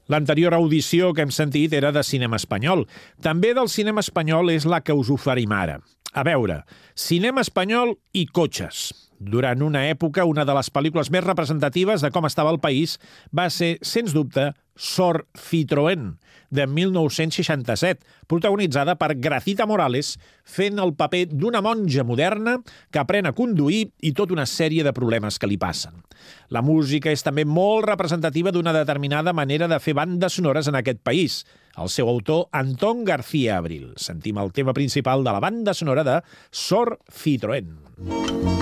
L'anterior audició que hem sentit era de cinema espanyol. També del cinema espanyol és la que us oferim ara. A veure, cinema espanyol i cotxes. Durant una època, una de les pel·lícules més representatives de com estava el país va ser, sens dubte, Sor Citroën, de 1967, protagonitzada per Gracita Morales, fent el paper d'una monja moderna que aprèn a conduir i tota una sèrie de problemes que li passen. La música és també molt representativa d'una determinada manera de fer bandes sonores en aquest país. El seu autor, Antón García Abril. Sentim el tema principal de la banda sonora de Sor Citroën.